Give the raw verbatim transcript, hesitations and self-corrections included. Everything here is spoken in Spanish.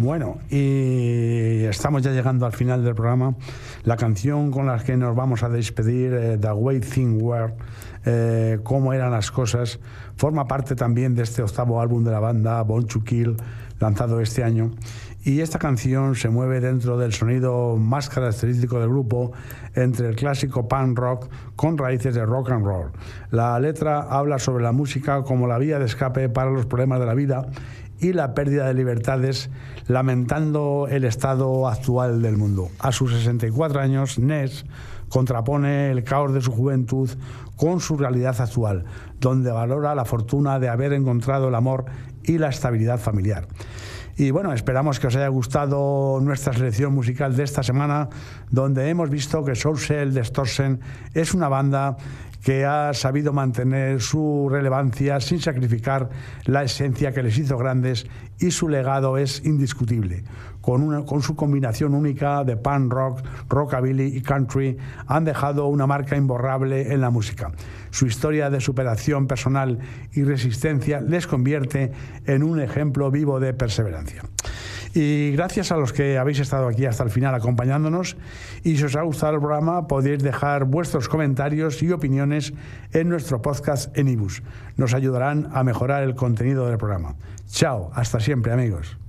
Bueno, y estamos ya llegando al final del programa. La canción con la que nos vamos a despedir, eh, The Way Things Were, eh, cómo eran las cosas, forma parte también de este octavo álbum de la banda, Born to Kill, lanzado este año. Y esta canción se mueve dentro del sonido más característico del grupo, entre el clásico punk rock con raíces de rock and roll. La letra habla sobre la música como la vía de escape para los problemas de la vida y la pérdida de libertades, lamentando el estado actual del mundo. A sus sesenta y cuatro años, Ness contrapone el caos de su juventud con su realidad actual, donde valora la fortuna de haber encontrado el amor y la estabilidad familiar. Y bueno, esperamos que os haya gustado nuestra selección musical de esta semana, donde hemos visto que Soul Cell Distortion es una banda que ha sabido mantener su relevancia sin sacrificar la esencia que les hizo grandes, y su legado es indiscutible. Con, una, con su combinación única de punk rock, rockabilly y country, han dejado una marca imborrable en la música. Su historia de superación personal y resistencia les convierte en un ejemplo vivo de perseverancia. Y gracias a los que habéis estado aquí hasta el final acompañándonos, y si os ha gustado el programa podéis dejar vuestros comentarios y opiniones en nuestro podcast en iVoox. Nos ayudarán a mejorar el contenido del programa. Chao, hasta siempre, amigos.